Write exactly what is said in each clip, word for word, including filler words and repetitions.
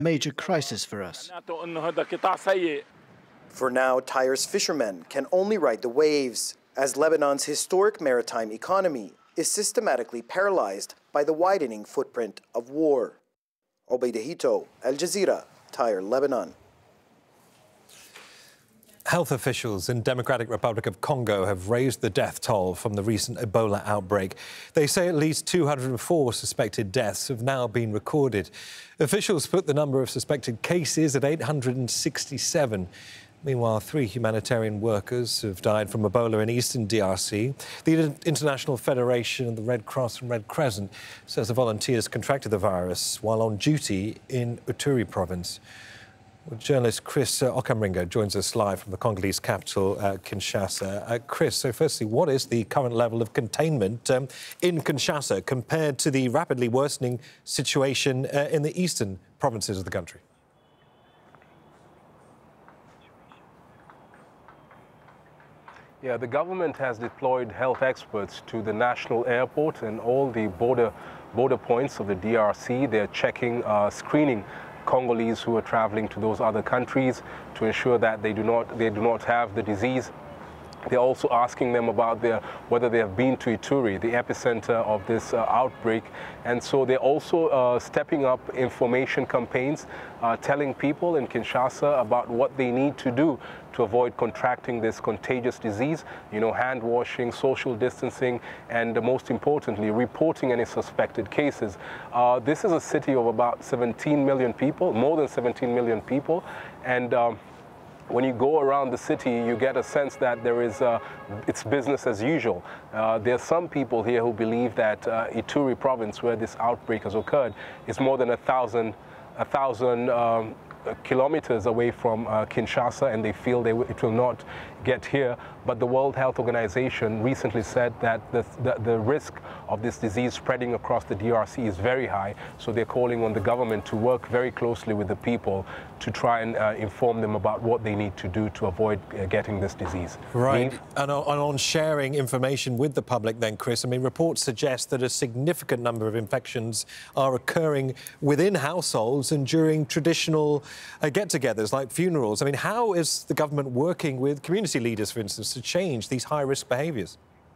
major crisis for us. For now, Tyre's fishermen can only ride the waves, as Lebanon's historic maritime economy is systematically paralyzed by the widening footprint of war. Obeida Hito, Al Jazeera, Tyre, Lebanon. Health officials in Democratic Republic of Congo have raised the death toll from the recent Ebola outbreak. They say at least two hundred four suspected deaths have now been recorded. Officials put the number of suspected cases at eight hundred sixty-seven. Meanwhile, three humanitarian workers have died from Ebola in eastern D R C. The International Federation of the Red Cross and Red Crescent says the volunteers contracted the virus while on duty in Ituri province. Well, journalist Chris uh, Okamringa joins us live from the Congolese capital, uh, Kinshasa. Uh, Chris, so firstly, what is the current level of containment um, in Kinshasa compared to the rapidly worsening situation uh, in the eastern provinces of the country? Yeah, the government has deployed health experts to the national airport and all the border border points of the D R C. They're checking, uh, screening Congolese who are traveling to those other countries to ensure that they do not they do not have the disease. They're also asking them about their, whether they have been to Ituri, the epicenter of this uh, outbreak. And so they're also uh, stepping up information campaigns, uh, telling people in Kinshasa about what they need to do to avoid contracting this contagious disease, you know, hand washing, social distancing, and uh, most importantly, reporting any suspected cases. Uh, this is a city of about seventeen million people, more than seventeen million people, and um, when you go around the city, you get a sense that there is, uh, it's business as usual. Uh, there are some people here who believe that uh, Ituri province, where this outbreak has occurred, is more than a thousand, a thousand um, kilometers away from uh, Kinshasa, and they feel they it will not get here. But the World Health Organization recently said that the, the, the risk of this disease spreading across the D R C is very high. So they're calling on the government to work very closely with the people to try and uh, inform them about what they need to do to avoid uh, getting this disease. Right. Neve? And on, and on sharing information with the public then, Chris, I mean, reports suggest that a significant number of infections are occurring within households and during traditional uh, get-togethers like funerals. I mean, how is the government working with community leaders, for instance, to change these high-risk behaviours?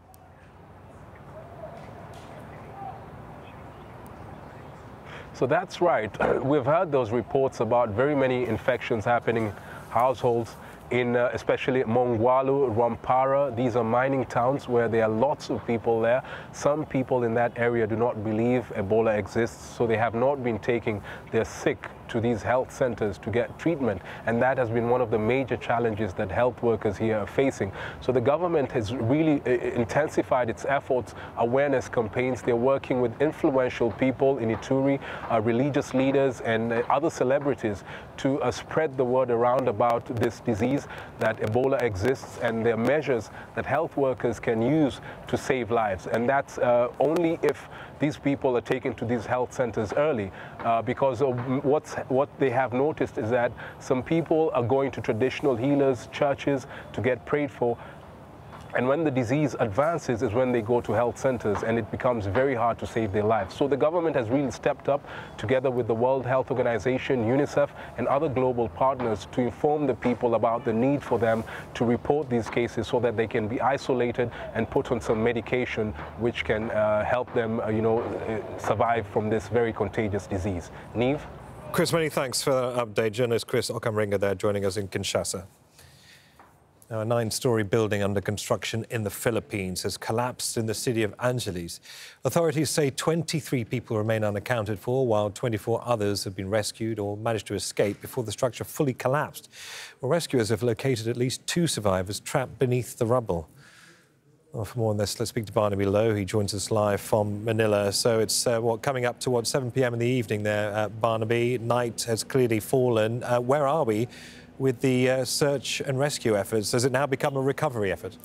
So that's right. We've heard those reports about very many infections happening in households, in uh, especially Mongwalu, Rwampara. These are mining towns where there are lots of people there. Some people in that area do not believe Ebola exists, so they have not been taking their sick to these health centers to get treatment, and that has been one of the major challenges that health workers here are facing. So the government has really uh, intensified its efforts, awareness campaigns. They're working with influential people in Ituri, uh, religious leaders and uh, other celebrities to uh, spread the word around about this disease, that Ebola exists, and there are measures that health workers can use to save lives. And that's uh, only if these people are taken to these health centers early, uh, because of what's, what they have noticed is that some people are going to traditional healers, churches to get prayed for. And when the disease advances is when they go to health centers, and it becomes very hard to save their lives. So the government has really stepped up together with the World Health Organization, UNICEF, and other global partners to inform the people about the need for them to report these cases so that they can be isolated and put on some medication which can uh, help them, uh, you know, uh, survive from this very contagious disease. Neve? Chris, many thanks for that update. Journalist Chris Okamringa there joining us in Kinshasa. Now, a nine-storey building under construction in the Philippines has collapsed in the city of Angeles. Authorities say twenty-three people remain unaccounted for, while twenty-four others have been rescued or managed to escape before the structure fully collapsed. Well, rescuers have located at least two survivors trapped beneath the rubble. Well, for more on this, let's speak to Barnaby Lowe. He joins us live from Manila. So it's, uh, what, coming up to, what, seven p m in the evening there, uh, Barnaby. Night has clearly fallen. Uh, where are we with the uh, search and rescue efforts? Has it now become a recovery effort?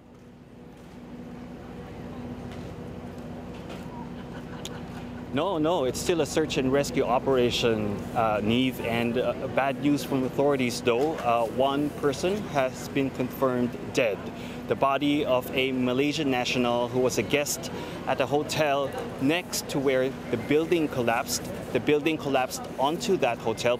No, no, it's still a search and rescue operation, uh, Neve, and uh, bad news from authorities, though. Uh, one person has been confirmed dead. the body of a Malaysian national who was a guest at a hotel next to where the building collapsed. The building collapsed onto that hotel.